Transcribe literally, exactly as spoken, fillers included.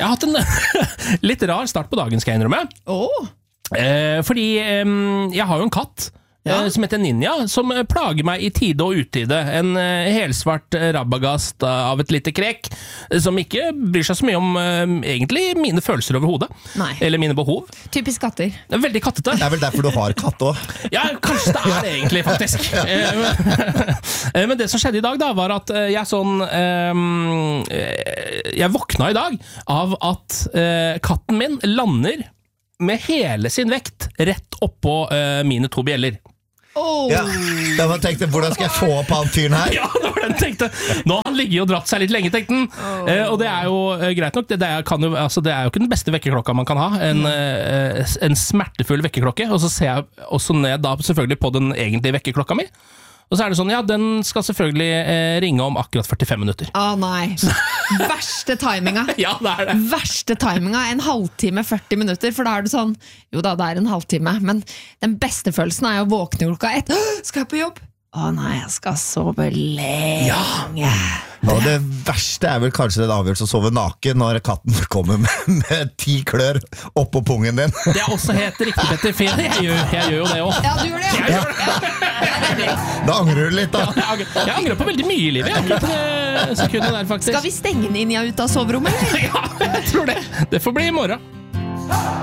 Jeg har hatt en litt rar start på dagen, skal jeg innrømme. Oh. Eh, fordi eh, jeg har jo en katt ja. eh, som heter Ninja, som plager meg i tide og utide. En eh, helsvart rabagast av et lite krek, eh, som ikke bryr seg så mye om eh, egentlig mine følelser over hodet. Nei. Eller mine behov. Typisk katter. Det er veldig kattete. Det er vel derfor du har katt også. Ja, kanskje det er det egentlig, faktisk. eh, Men det som skjedde i dag da, var at jeg sånn eh, Jeg våkna i dag av at eh, katten min lander med hele sin vekt rett oppå uh, mine to bjeller. Oh. Ja, da man tenkte, hvordan skal jeg få opp han fyren her? Ja, det var den tenkte. Nå har han ligget og dratt seg litt lenge, tenkte den. Oh. Uh, og det er jo uh, greit nok, det, det, er, kan jo, altså, det er jo ikke den beste vekkerklokka man kan ha. En, uh, en smertefull vekkerklokke. Og så ser jeg også ned da selvfølgelig på den egentlige vekkerklokka mi. Og så er det sånn, ja, den skal selvfølgelig eh, ringe om akkurat førtifem minutter. Å ah, nei, verste timinga. Ja, det er det. Verste timinga, en halvtime, førti minutter, for da er du sånn, jo da, det er en halvtime, men den beste følelsen er jo å våkne klokka ett. Skal jeg på jobb? Å nei, jeg skal sove lenge. Ja. Og det verste er vel kanskje den avgjørelsen å sove naken når katten kommer med, med ti klør oppå pungen din. Det er også helt riktig, Petter, for jeg, jeg, gjør, jeg gjør jo det også. Ja, du gjør det. Jeg gjør det. Ja. Da angrer du litt da. Ja, jeg, angrer, jeg angrer på veldig mye i livet. Jeg angrer på det sekundet der, faktisk. Skal vi stenge Ninja ut av soverommet? Ja, jeg tror det. Det får bli i morgen.